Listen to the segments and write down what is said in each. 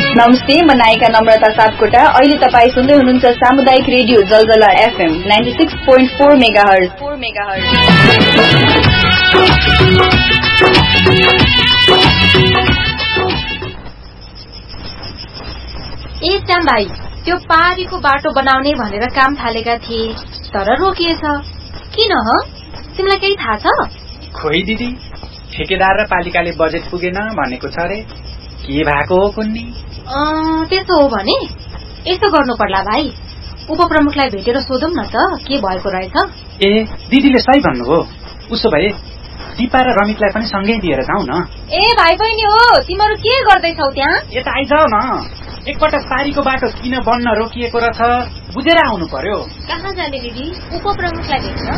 नमस्ते, म नायिका नम्रता सापकोटा। अहिले तपाईँ सुन्दै हुनुहुन्छ सामुदायिक रेडियो जलजला FM 96.4 मेगाहर्ज। ए श्याम भाइ, त्यो पहाडीको बाटो बनाउने भनेर काम थालेका थिए, तर रोकिएछ। किन ह? तिमीलाई केही थाहा छ? खोइ दिदी, ठेकेदार र पालिकाले बजेट पुगेन भनेको छ रे। के भएको हो कुन्नी? त्यसो हो भने यसो गर्नु पर्ला भाइ, उपप्रमुखलाई भेटेर सोधौं न त के भएको रहेछ। ए दिदीले सही भन्नुभयो। उसो भए दिपा र रमितलाई पनि सँगै दिएर जाऊ न। ए भाइ बहिनी हो, तिमीहरू के गर्दैछौ त्यहाँ? यता आइजाऊ न। एकपटक पारीको बाटो किन बन्न रोकिएको रहेछ बुझेर आउनु पर्यो। कहाँ जाने दिदी? उपप्रमुखलाई भेट्न।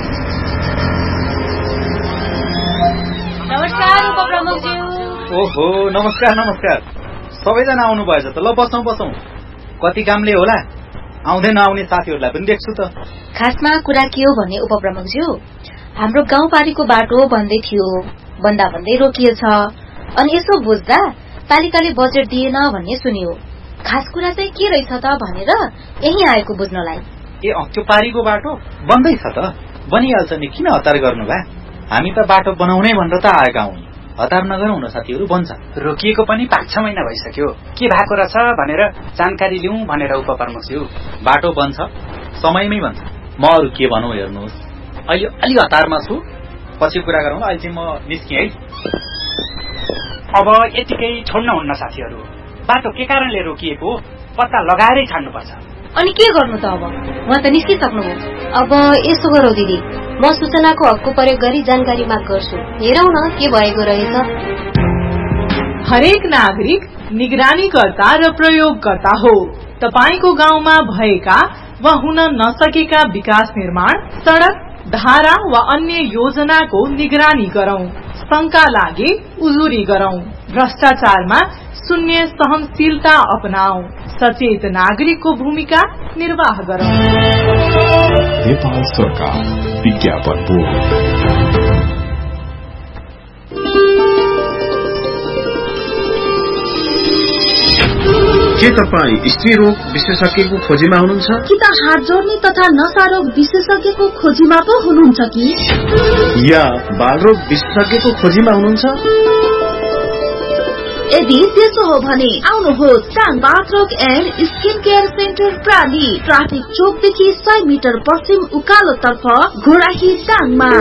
नमस्कार उपप्रमुखज्यू। ओहो, नमस्कार नमस्कार। सबैजना आउनु भएछ त। ल बसौं बसौं। कति कामले होला, आउँदै नआउने साथीहरूलाई पनि देख्छु त। खासमा कुरा के हो भने उपप्रमुखज्यू, हाम्रो गाउँपारीको बाटो भन्दै थियो, भन्दा भन्दै रोकिएछ। अनि यसो बुझ्दा पालिकाले बजेट दिएन भन्ने सुनियो। खास कुरा चाहिँ के रहेछ त भनेर यही आएको बुझ्नलाई। ए त्यो पारीको बाटो बन्दैछ त। बनिहाल्छ नि, किन हतार गर्नुभयो? हामी त बाटो बनाउनै भनेर त आएका हौं। हतार नगरौं न साथीहरू, बन्छ। रोकिएको पनि 5-6 महिना भइसक्यो। के भएको रहेछ भनेर जानकारी लिउँ भनेर उपप्रमुखज्यू। बाटो बन्छ, समयमै बन्छ। म अरू के भनौं हेर्नुहोस्, अहिले अलि हतारमा छु, पछि कुरा गरौँ। अहिले चाहिँ म निस्केँ है। अब यतिकै छोड्न हुन्न साथीहरू। बाटो के कारणले रोकिएको पत्ता लगाएरै छाड्नुपर्छ। अनि के गर्नु त अब? उहाँ त निस्किसक्नुभयो। अब यसो गरौँ दिदी, म सूचनाको हकको प्रयोग गरी जानकारी माग गर्छु। हेरौँ न के भएको रहेछ। हरेक नागरिक निगरानीकर्ता र प्रयोगकर्ता हो। तपाईको गाउँमा भएका वा हुन नसकेका विकास निर्माण, सड़क, धारा वा अन्य योजनाको निगरानी गरौं। शंका लागे उजुरी गरौं। भ्रष्टाचारमा शून्य सहनशीलता अपनाऊ। सचेत नागरिकको भूमिका निर्वाह गरौं। नेपाल सरकार विज्ञापन बोर्ड। के तपाईँ स्त्री रोग विशेषज्ञको खोजीमा हुनुहुन्छ कि त हात जोड्ने तथा नशा रोग विशेषज्ञको खोजीमा पो हुनुहुन्छ कि या बालरोग विशेषज्ञको खोजीमा हुनुहुन्छ? यदि त्यसो हो भने आउनुहोस् कान बाथ रोग and skin care centre प्राली, traffic चोकदेखि 100 metre पश्चिम उकालो तर्फ, घोडाही टाङमा।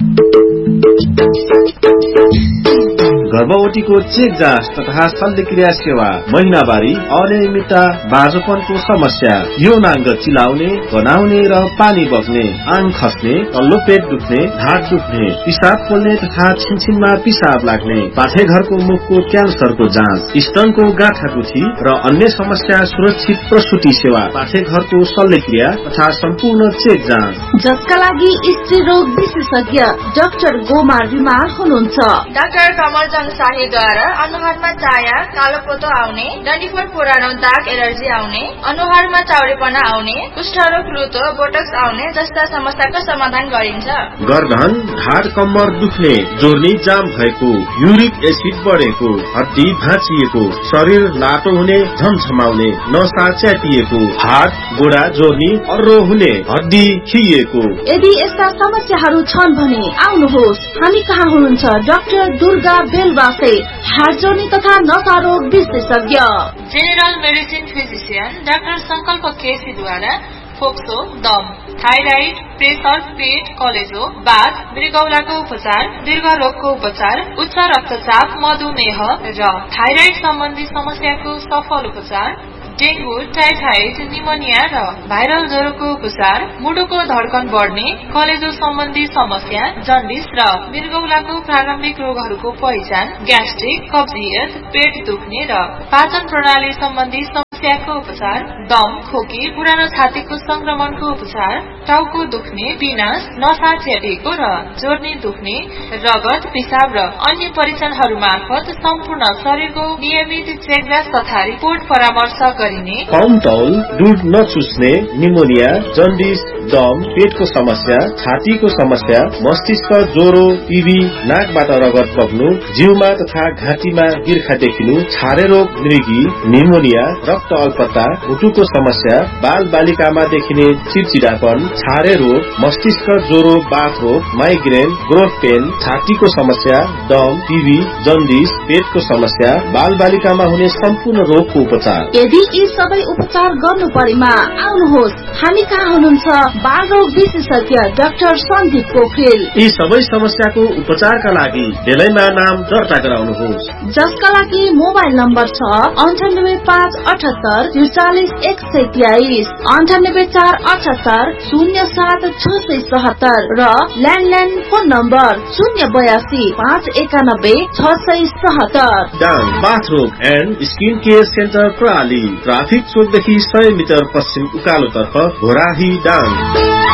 गर्भवतीको चेक जाँच तथा शल्यक्रिया सेवा, महिनावारी, अनियमितता, बाँझोपनको समस्या, यौनाङ्ग चिलाउने, गनाउने र पानी बग्ने, आङ खस्ने, तल्लो पेट दुख्ने, ढाड दुख्ने, पिसाब पोल्ने तथा छिनछिनमा पिसाब लाग्ने, पाठेघरको मुखको क्यान्सरको जाँच, स्तनको गाँठागुठी र अन्य समस्या, सुरक्षित प्रसुति सेवा, पाठेघरको शल्यक्रिया तथा सम्पूर्ण चेक जाँच, जसका लागि स्त्री रोग विशेषज्ञ डाक्टर गोमार बिमार हुनुहुन्छ। डाक्टर कमलचन्द शाहीद्वारा अनुहारमा चाया, कालोपोतो आउने, डन्डीफोर पुरानो दाग एलर्जी आउने, अनुहारमा चाउरेपना आउने, कुष्ठरोग, लुतो, बोटक्स आउने जस्ता समस्याको समाधान गरिन्छ। गर्दन, ढाड, कम्मर दुख्ने, जोर्नी जाम भएको, युरिक एसिड बढेको, हड्डी भाँचिएको, शरीर लाटो हुने, झमझमाउने, नसा च्यातिएको, हात गोडा जोर्नी अर्रो हुने, हड्डी खिएको। यदि यस्ता समस्याहरू छन् भने आउनुहोस्, हामी कहाँ हुनुहुन्छ? डाक्टर दुर्गा बेलवासे, हात जोड्ने तथा नशा रोग विशेषज्ञ। जेनरल मेडिसिन फिजिशियन डाक्टर संकल्प केसीद्वारा फोक्सो, दम, थाइराइड, प्रेसर, पेट, कलेजो, बाथ, मृगौलाको उपचार, दीर्घ रोगको उपचार, उच्च रक्तचाप, मधुमेह र थाइराइड सम्बन्धी समस्याको सफल उपचार, डेंगू, टाइफाइड, निमोनिया र भाइरल ज्वरोको उपचार, मुटुको धड्कन बढ्ने, कलेजो सम्बन्धी समस्या, जन्डिस र मृगौलाको प्रारम्भिक रोगहरूको पहिचान, ग्यास्ट्रिक, कब्जियत, पेट दुख्ने र पाचन प्रणाली सम्बन्धी समस्याको उपचार, दम, खोकी, पुरानो छातीको संक्रमणको उपचार, टाउको दुख्ने, पिनास, नसा च्यातिएको र जोर्नी दुख्ने, रगत, पिसाब र अन्य परीक्षणहरू मार्फत सम्पूर्ण शरीरको नियमित चेकजाँच तथा रिपोर्ट परामर्श गरिने, कम तौल, दूध नचुस्ने, निमोनिया, जन्डिस, दम, पेटको समस्या, छातीको समस्या, मस्तिष्क ज्वरो, टीबी, नाकबाट रगत बग्नु, जिउमा तथा घाँटीमा गिर्खा देखिनु, छारे रोग, मृगी, निमोनिया, रक्त अल्पत्ता, मुटुको समस्या, बाल बालिकामा देखिने चिडचिडापन, छारे रोग, मस्तिष्क ज्वरो, बाथ रोग, माइग्रेन, ग्रोथ पेन, छातीको समस्या, दम, टीबी, जन्डिस, पेटको समस्या, बाल बालिकामा हुने सम्पूर्ण रोगको उपचार। यदि यी सबै उपचार गर्नु परेमा आउनुहोस्, हामी कहाँ हुनुहुन्छ? बाल रोग विशेषज्ञ डाक्टर सन्दीप पोखरेल। यी सबै समस्याको उपचारका लागि बेलैमा नाम दर्ता गराउनुहोस्, जसका लागि मोबाइल नम्बर छ 9858844123, 9848807677 र landline phone number 082519677। डाङ बाथरोग and skin care centre प्रणाली, ट्राफिक चोकदेखि 100 मिटर पश्चिम उकालोतर्फ, घोराही, डाङ।